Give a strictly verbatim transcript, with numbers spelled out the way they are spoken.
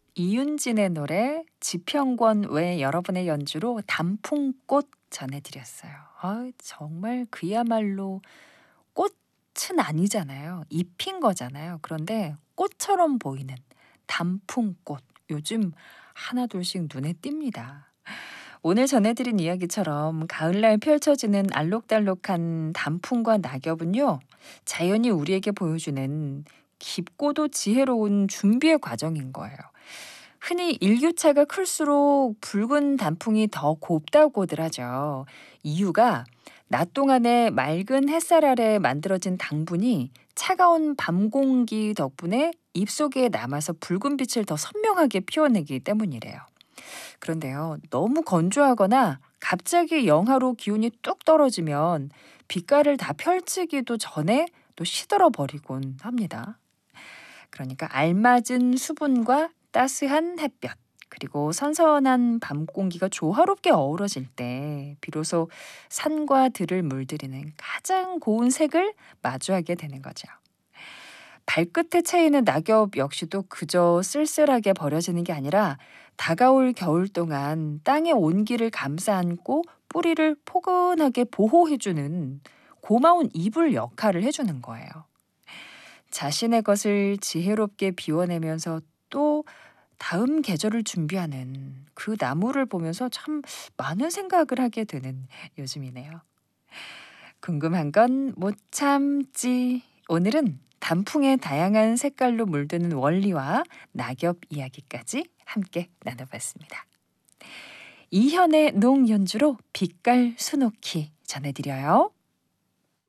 이윤진의 노래 지평권 외 여러분의 연주로 단풍꽃 전해드렸어요. 아 정말 그야말로 꽃은 아니잖아요. 잎인 거잖아요. 그런데 꽃처럼 보이는 단풍꽃. 요즘 하나둘씩 눈에 띕니다. 오늘 전해드린 이야기처럼 가을날 펼쳐지는 알록달록한 단풍과 낙엽은요. 자연이 우리에게 보여주는 깊고도 지혜로운 준비의 과정인 거예요. 흔히 일교차가 클수록 붉은 단풍이 더 곱다고들 하죠. 이유가 낮 동안에 맑은 햇살 아래 만들어진 당분이 차가운 밤 공기 덕분에 잎속에 남아서 붉은 빛을 더 선명하게 피워내기 때문이래요. 그런데요, 너무 건조하거나 갑자기 영하로 기온이 뚝 떨어지면 빛깔을 다 펼치기도 전에 또 시들어 버리곤 합니다. 그러니까 알맞은 수분과 따스한 햇볕, 그리고 선선한 밤 공기가 조화롭게 어우러질 때 비로소 산과 들을 물들이는 가장 고운 색을 마주하게 되는 거죠. 발끝에 차이는 낙엽 역시도 그저 쓸쓸하게 버려지는 게 아니라 다가올 겨울 동안 땅의 온기를 감싸 안고 뿌리를 포근하게 보호해주는 고마운 이불 역할을 해주는 거예요. 자신의 것을 지혜롭게 비워내면서 또 다음 계절을 준비하는 그 나무를 보면서 참 많은 생각을 하게 되는 요즘이네요. 궁금한 건 못 참지. 오늘은 단풍의 다양한 색깔로 물드는 원리와 낙엽 이야기까지 함께 나눠봤습니다. 이현의 농연주로 빛깔 수놓기 전해드려요.